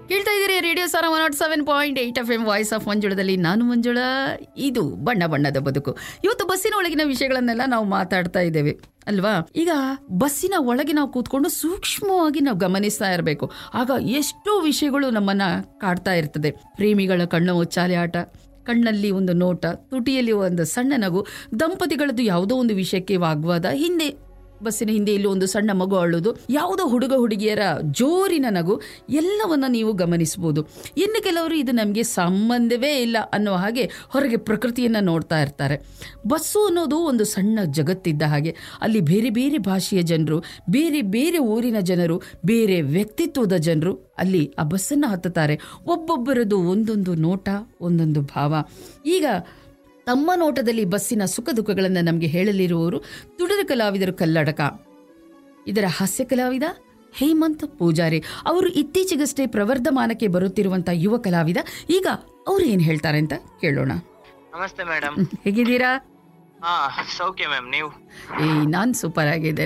ಕೇಳ್ತಾ ಇದ್ದೀರಿ ರೇಡಿಯೋ ಸಾರ 107.8 FM ವಾಯ್ಸ್ ಆಫ್ ಮಂಜುಳದಲ್ಲಿ ನಾನು ಮಂಜುಳಾ. ಇದು ಬಣ್ಣ ಬಣ್ಣದ ಬದುಕು. ಇವತ್ತು ಬಸ್ಸಿನ ಒಳಗಿನ ವಿಷಯಗಳನ್ನೆಲ್ಲ ನಾವು ಮಾತಾಡ್ತಾ ಇದ್ದೇವೆ ಅಲ್ವಾ. ಈಗ ಬಸ್ಸಿನ ಒಳಗೆ ನಾವು ಕೂತ್ಕೊಂಡು ಸೂಕ್ಷ್ಮವಾಗಿ ನಾವು ಗಮನಿಸ್ತಾ ಇರಬೇಕು. ಆಗ ಎಷ್ಟೋ ವಿಷಯಗಳು ನಮ್ಮನ್ನ ಕಾಡ್ತಾ ಇರ್ತದೆ. ಪ್ರೇಮಿಗಳ ಕಣ್ಣು ಮುಚ್ಚಾಲೆ ಆಟ, ಕಣ್ಣಲ್ಲಿ ಒಂದು ನೋಟ, ತುಟಿಯಲ್ಲಿ ಒಂದು ಸಣ್ಣ ನಗು, ದಂಪತಿಗಳದ್ದು ಯಾವುದೋ ಒಂದು ವಿಷಯಕ್ಕೆ ವಾಗ್ವಾದ, ಬಸ್ಸಿನ ಹಿಂದೆ ಇಲ್ಲಿ ಒಂದು ಸಣ್ಣ ಮಗು ಅಳುವುದು, ಯಾವುದೋ ಹುಡುಗ ಹುಡುಗಿಯರ ಜೋರಿನ ನಗು, ಎಲ್ಲವನ್ನ ನೀವು ಗಮನಿಸಬಹುದು. ಇನ್ನು ಕೆಲವರು ಇದು ನಮಗೆ ಸಂಬಂಧವೇ ಇಲ್ಲ ಅನ್ನೋ ಹಾಗೆ ಹೊರಗೆ ಪ್ರಕೃತಿಯನ್ನ ನೋಡ್ತಾ ಇರ್ತಾರೆ. ಬಸ್ಸು ಅನ್ನೋದು ಒಂದು ಸಣ್ಣ ಜಗತ್ತಿದ್ದ ಹಾಗೆ. ಅಲ್ಲಿ ಬೇರೆ ಬೇರೆ ಭಾಷೆಯ ಜನರು, ಬೇರೆ ಬೇರೆ ಊರಿನ ಜನರು, ಬೇರೆ ವ್ಯಕ್ತಿತ್ವದ ಜನರು ಅಲ್ಲಿ ಆ ಬಸ್ಸನ್ನು ಹತ್ತುತ್ತಾರೆ. ಒಬ್ಬೊಬ್ಬರದು ಒಂದೊಂದು ನೋಟ, ಒಂದೊಂದು ಭಾವ. ಈಗ ತಮ್ಮ ನೋಟದಲ್ಲಿ ಬಸ್ಸಿನ ಸುಖ ದುಃಖಗಳನ್ನು ನಮಗೆ ಹೇಳಲಿರುವವರು ತುಡಿದ ಕಲಾವಿದರು ಕಲ್ಲಡಕ. ಇದರ ಹಾಸ್ಯ ಕಲಾವಿದ ಹೇಮಂತ್ ಪೂಜಾರಿ. ಅವರು ಇತ್ತೀಚೆಗಷ್ಟೇ ಪ್ರವರ್ಧಮಾನಕ್ಕೆ ಬರುತ್ತಿರುವಂತ ಯುವ ಕಲಾವಿದ. ಈಗ ಅವ್ರು ಏನ್ ಹೇಳ್ತಾರೆ ಅಂತ ಕೇಳೋಣ. ನಮಸ್ತೆ ಮೇಡಮ್, ಹೇಗಿದ್ದೀರಾ? ಸೌಖ್ಯ ಮ್ಯಾಮ್, ನೀವು? ನಾನ್ ಸೂಪರ್ ಆಗಿದೆ.